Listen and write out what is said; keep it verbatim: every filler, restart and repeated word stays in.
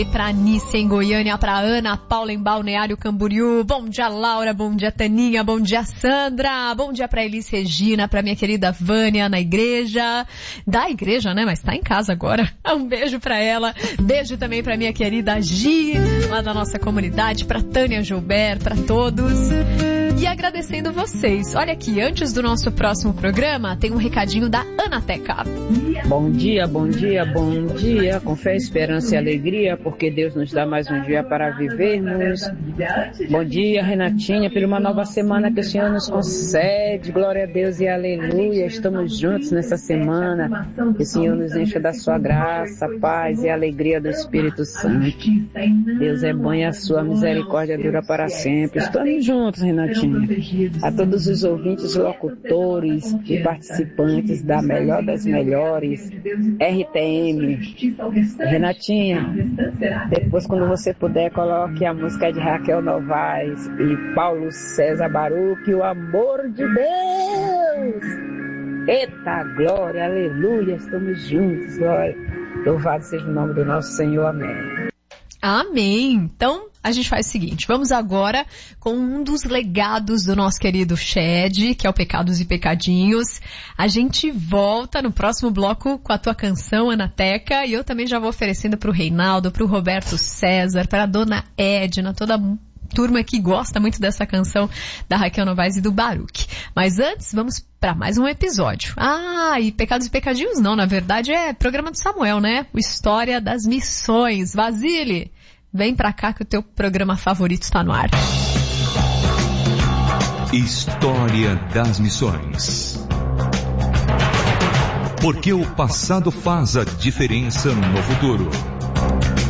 Pra Anícia em Goiânia, pra Ana Paula em Balneário Camboriú, bom dia Laura, bom dia Taninha, bom dia Sandra, bom dia pra Elis Regina, pra minha querida Vânia na igreja, da igreja né, mas tá em casa agora, um beijo pra ela, beijo também pra minha querida Gi, lá da nossa comunidade, pra Tânia Gilberto, pra todos. E agradecendo vocês. Olha aqui, antes do nosso próximo programa, tem um recadinho da Anateca. Bom dia, bom dia, bom dia, com fé, esperança e alegria, porque Deus nos dá mais um dia para vivermos. Bom dia, Renatinha, por uma nova semana que o Senhor nos concede. Glória a Deus e aleluia. Estamos juntos nessa semana. Que o Senhor nos encha da sua graça, paz e alegria do Espírito Santo. Deus é bom e a sua misericórdia dura para sempre. Estamos juntos, Renatinha. A todos os ouvintes, locutores e participantes da melhor das melhores R T M. Renatinha, depois quando você puder, coloque a música de Raquel Novaes e Paulo César Baruch, o amor de Deus. Eita glória, aleluia, estamos juntos, glória. Louvado seja o nome do nosso Senhor, amém. Amém. Então, a gente faz o seguinte, vamos agora com um dos legados do nosso querido Shed, que é o Pecados e Pecadinhos. A gente volta no próximo bloco com a tua canção, Anateca, e eu também já vou oferecendo pro Reinaldo, pro Roberto César, pra Dona Edna, toda a turma que gosta muito dessa canção da Raquel Novaes e do Baruch. Mas antes, vamos para mais um episódio. Ah, e Pecados e Pecadinhos não, na verdade é programa do Samuel, né? O História das Missões. Vasile, vem pra cá que o teu programa favorito está no ar. História das Missões. Porque o passado faz a diferença no futuro.